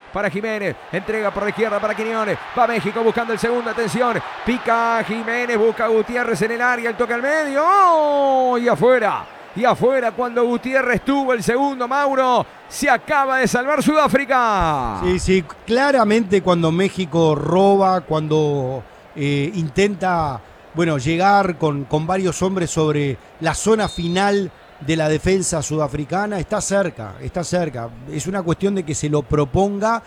para Jiménez. Entrega por la izquierda para Quiñones. Va México buscando el segundo. Atención. Pica Jiménez. Busca a Gutiérrez en el área. El toque al medio. ¡Oh! Y afuera. Y afuera cuando Gutiérrez tuvo el segundo, Mauro. Se acaba de salvar Sudáfrica. Sí, claramente cuando México roba, cuando intenta, llegar con varios hombres sobre la zona final de la defensa sudafricana, está cerca. Es una cuestión de que se lo proponga